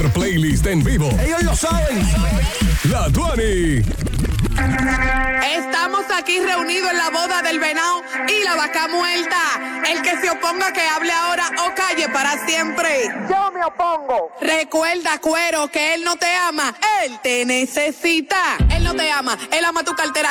mejor playlist en vivo. Ellos lo saben. La Tuani. Estamos aquí reunidos en la boda del venado y la vaca muerta. El que se oponga que hable ahora o calle para siempre. Yo me opongo. Recuerda, cuero, que él no te ama, él te necesita. Él no te ama, él ama tu cartera